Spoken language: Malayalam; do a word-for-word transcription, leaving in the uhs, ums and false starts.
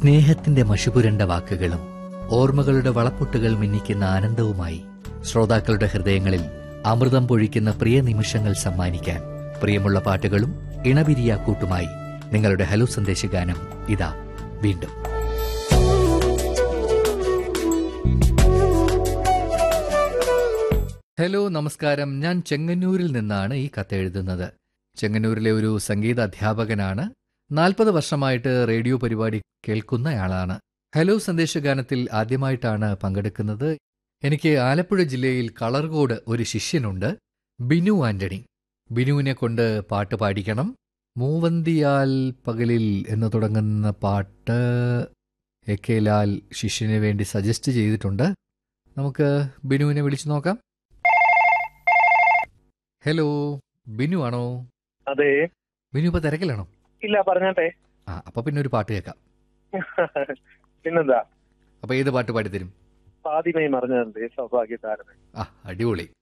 സ്നേഹത്തിന്റെ മഷുപുരണ്ട വാക്കുകളും ഓർമ്മകളുടെ വളപ്പൊട്ടുകൾ മിന്നിക്കുന്ന ആനന്ദവുമായി ശ്രോതാക്കളുടെ ഹൃദയങ്ങളിൽ അമൃതം പൊഴിക്കുന്ന പ്രിയ നിമിഷങ്ങൾ സമ്മാനിക്കാൻ പ്രിയമുള്ള പാട്ടുകളും ഇണപിരിയാക്കൂട്ടുമായി നിങ്ങളുടെ ഹലോ സന്ദേശഗാനം ഇതാ വീണ്ടും. ഹലോ, നമസ്കാരം. ഞാൻ ചെങ്ങന്നൂരിൽ നിന്നാണ് ഈ കത്തെഴുതുന്നത്. ചെങ്ങന്നൂരിലെ ഒരു സംഗീത അധ്യാപകനാണ്. നാൽപ്പത് വർഷമായിട്ട് റേഡിയോ പരിപാടി കേൾക്കുന്നയാളാണ്. ഹലോ സന്ദേശഗാനത്തിൽ ആദ്യമായിട്ടാണ് പങ്കെടുക്കുന്നത്. എനിക്ക് ആലപ്പുഴ ജില്ലയിൽ കളർകോട് ഒരു ശിഷ്യനുണ്ട്, ബിനു ആന്റണി. ബിനുവിനെ കൊണ്ട് പാട്ട് പാടിക്കണം. മൂവന്തിയാൽ പകലിൽ എന്ന് തുടങ്ങുന്ന പാട്ട് എ കെ ലാൽ ശിഷ്യന് വേണ്ടി സജസ്റ്റ് ചെയ്തിട്ടുണ്ട്. നമുക്ക് ബിനുവിനെ വിളിച്ചു നോക്കാം. ഹലോ, ബിനു ആണോ? അതെ. ബിനു ഇപ്പൊ തിരക്കിലാണോ? ഇല്ല, പറഞ്ഞാട്ടെ. ആ, അപ്പൊ പിന്നെ ഒരു പാട്ട് കേൾക്കാം. പിന്നെന്താ? അപ്പൊ ഏത് പാട്ട് പാടിത്തരും? ഫാതിമയെ മറഞ്ഞതിന്റെ സൗഭാഗ്യതാരമേ. ആ, അടിപൊളി.